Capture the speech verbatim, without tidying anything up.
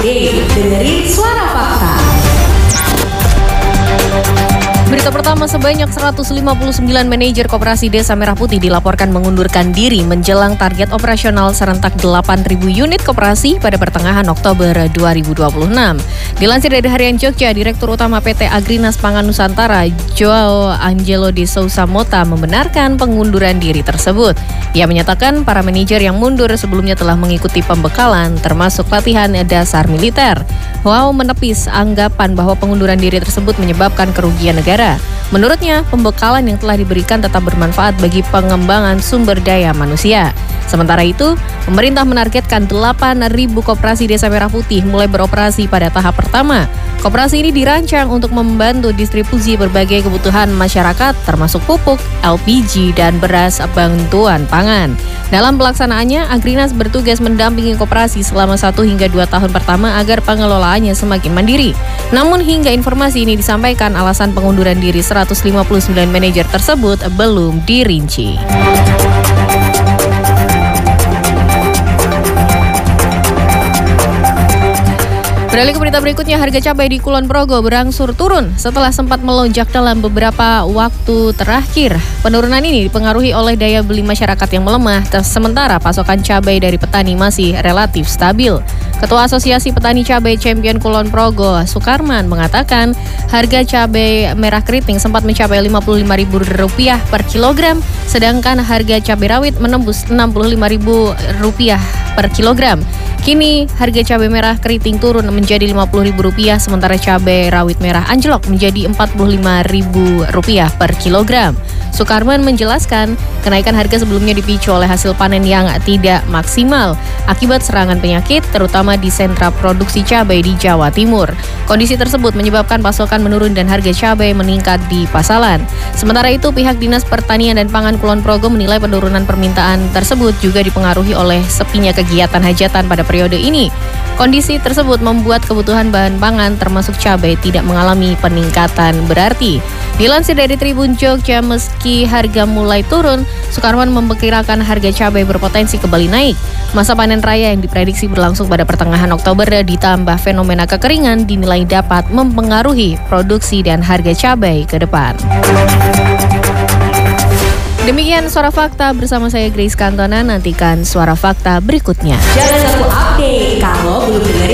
update, dengerin Suara Fakta. Berita pertama, sebanyak seratus lima puluh sembilan manajer Koperasi Desa Merah Putih dilaporkan mengundurkan diri menjelang target operasional serentak delapan ribu unit koperasi pada pertengahan Oktober dua ribu dua puluh enam. Dilansir dari Harian Jogja, Direktur Utama P T Agrinas Pangan Nusantara, Joao Angelo de Sousa Mota, membenarkan pengunduran diri tersebut. Ia menyatakan para manajer yang mundur sebelumnya telah mengikuti pembekalan, termasuk latihan dasar militer. Wow menepis anggapan bahwa pengunduran diri tersebut menyebabkan kerugian negara. Menurutnya, pembekalan yang telah diberikan tetap bermanfaat bagi pengembangan sumber daya manusia. Sementara itu, pemerintah menargetkan delapan ribu koperasi Desa Merah Putih mulai beroperasi pada tahap pertama. Koperasi ini dirancang untuk membantu distribusi berbagai kebutuhan masyarakat, termasuk pupuk, L P G, dan beras bantuan pangan. Dalam pelaksanaannya, Agrinas bertugas mendampingi koperasi selama satu hingga dua tahun pertama agar pengelolaannya semakin mandiri. Namun hingga informasi ini disampaikan, alasan pengunduran diri seratus lima puluh sembilan manajer tersebut belum dirinci. Beralih ke berita berikutnya, harga cabai di Kulon Progo berangsur turun setelah sempat melonjak dalam beberapa waktu terakhir. Penurunan ini dipengaruhi oleh daya beli masyarakat yang melemah, sementara pasokan cabai dari petani masih relatif stabil. Ketua Asosiasi Petani Cabai Champion Kulon Progo, Sukarman, mengatakan harga cabai merah keriting sempat mencapai lima puluh lima ribu rupiah per kilogram, sedangkan harga cabai rawit menembus enam puluh lima ribu rupiah per kilogram. Kini harga cabai merah keriting turun menjadi lima puluh ribu rupiah, sementara cabai rawit merah anjlok menjadi empat puluh lima ribu rupiah per kilogram. Sukarman menjelaskan, kenaikan harga sebelumnya dipicu oleh hasil panen yang tidak maksimal akibat serangan penyakit, terutama di sentra produksi cabai di Jawa Timur. Kondisi tersebut menyebabkan pasokan menurun dan harga cabai meningkat di pasaran. Sementara itu, pihak Dinas Pertanian dan Pangan Kulon Progo menilai penurunan permintaan tersebut juga dipengaruhi oleh sepinya kegiatan hajatan pada periode ini. Kondisi tersebut membuat kebutuhan bahan pangan termasuk cabai tidak mengalami peningkatan berarti. Dilansir dari Tribun Jogja, meski harga mulai turun, Sukarman memperkirakan harga cabai berpotensi kembali naik. Masa panen raya yang diprediksi berlangsung pada pertengahan Oktober ditambah fenomena kekeringan dinilai dapat mempengaruhi produksi dan harga cabai ke depan. Demikian Suara Fakta bersama saya Grace Cantona. Nantikan Suara Fakta berikutnya. Jangan lupa update kalau belum dengerin